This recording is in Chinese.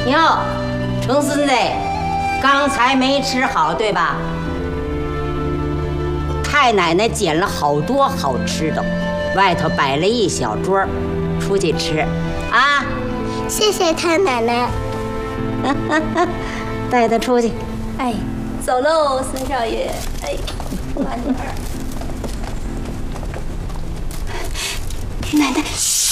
哟，程孙子，刚才没吃好对吧？太奶奶捡了好多好吃的，外头摆了一小桌，出去吃啊！ 谢谢太奶奶。 带他出去。 哎，走喽，孙少爷。哎，妈女儿。 奶奶，嘘。